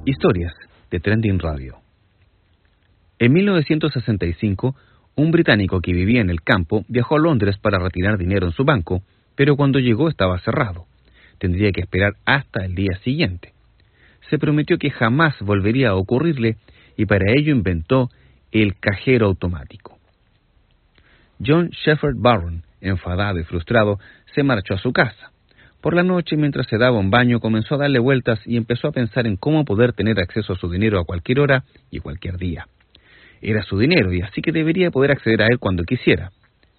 Historias de Trending Radio. En 1965, un británico que vivía en el campo viajó a Londres para retirar dinero en su banco, pero cuando llegó estaba cerrado. Tendría que esperar hasta el día siguiente. Se prometió que jamás volvería a ocurrirle y para ello inventó el cajero automático. John Shepherd Barron, enfadado y frustrado, se marchó a su casa. Por la noche, mientras se daba un baño, comenzó a darle vueltas y empezó a pensar en cómo poder tener acceso a su dinero a cualquier hora y cualquier día. Era su dinero y así que debería poder acceder a él cuando quisiera.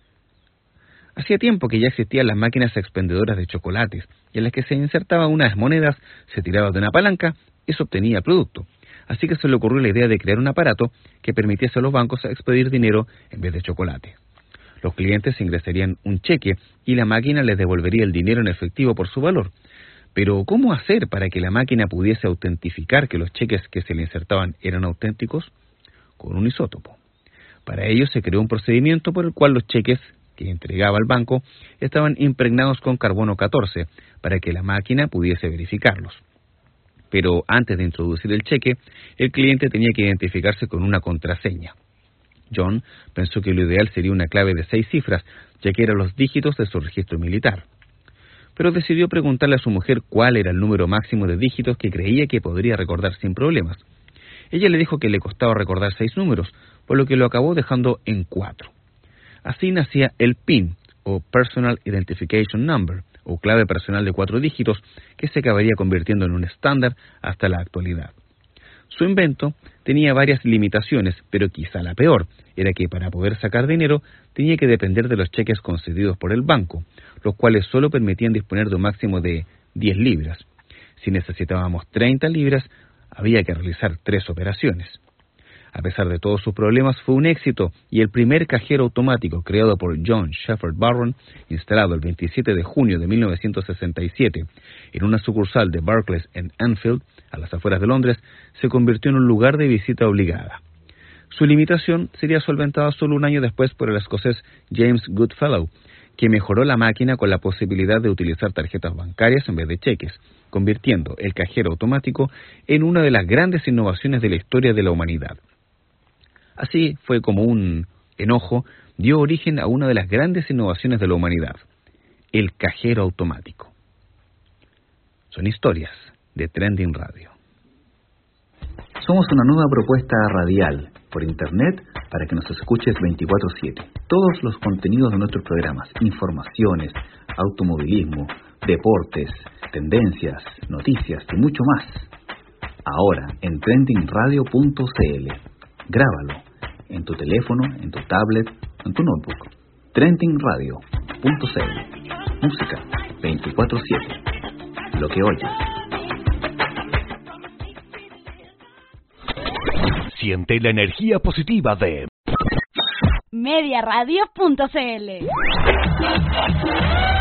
Hacía tiempo que ya existían las máquinas expendedoras de chocolates, en las que se insertaban unas monedas, se tiraba de una palanca y se obtenía el producto. Así que se le ocurrió la idea de crear un aparato que permitiese a los bancos expedir dinero en vez de chocolate. Los clientes ingresarían un cheque y la máquina les devolvería el dinero en efectivo por su valor. Pero, ¿cómo hacer para que la máquina pudiese autentificar que los cheques que se le insertaban eran auténticos? Con un isótopo. Para ello se creó un procedimiento por el cual los cheques que entregaba el banco estaban impregnados con carbono 14 para que la máquina pudiese verificarlos. Pero antes de introducir el cheque, el cliente tenía que identificarse con una contraseña. John pensó que lo ideal sería una clave de 6 cifras, ya que eran los dígitos de su registro militar. Pero decidió preguntarle a su mujer cuál era el número máximo de dígitos que creía que podría recordar sin problemas. Ella le dijo que le costaba recordar 6 números, por lo que lo acabó dejando en 4. Así nacía el PIN, o Personal Identification Number, o clave personal de 4 dígitos, que se acabaría convirtiendo en un estándar hasta la actualidad. Su invento tenía varias limitaciones, pero quizá la peor era que para poder sacar dinero tenía que depender de los cheques concedidos por el banco, los cuales solo permitían disponer de un máximo de 10 libras. Si necesitábamos 30 libras, había que realizar 3 operaciones. A pesar de todos sus problemas, fue un éxito y el primer cajero automático creado por John Shepherd Barron, instalado el 27 de junio de 1967 en una sucursal de Barclays en Anfield, a las afueras de Londres, se convirtió en un lugar de visita obligada. Su limitación sería solventada solo un año después por el escocés James Goodfellow, que mejoró la máquina con la posibilidad de utilizar tarjetas bancarias en vez de cheques, convirtiendo el cajero automático en una de las grandes innovaciones de la historia de la humanidad. Así fue como un enojo dio origen a una de las grandes innovaciones de la humanidad, el cajero automático. Son historias de Trending Radio. Somos una nueva propuesta radial por internet para que nos escuches 24/7. Todos los contenidos de nuestros programas, informaciones, automovilismo, deportes, tendencias, noticias y mucho más. Ahora en trendingradio.cl. Grábalo en tu teléfono, en tu tablet, en tu notebook. trendingradio.cl. Música 24/7. Lo que oyes. Siente la energía positiva de Mediaradio.cl.